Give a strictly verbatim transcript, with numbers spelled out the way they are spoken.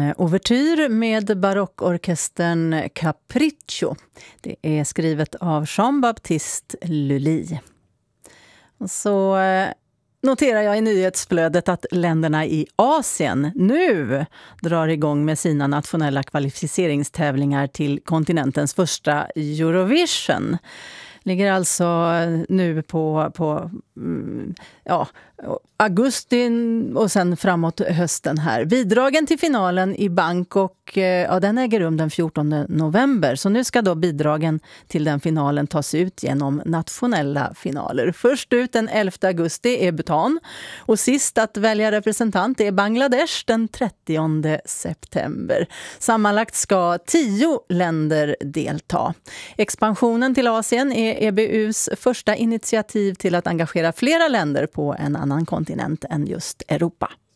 ouvertyr med barockorkestern Capriccio. Det är skrivet av Jean-Baptiste Lully. Och så noterar jag i nyhetsflödet att länderna i Asien nu drar igång med sina nationella kvalificeringstävlingar till kontinentens första Eurovision. Ligger alltså nu på, på ja, augusti och sen framåt hösten här. Bidragen till finalen i Bangkok, ja, den äger rum den fjortonde november. Så nu ska då bidragen till den finalen tas ut genom nationella finaler. Först ut den elfte augusti är Bhutan och sist att välja representant är Bangladesh den trettionde september. Sammanlagt ska tio länder delta. Expansionen till Asien är E B U:s första initiativ till att engagera flera länder på en annan kontinent än just Europa.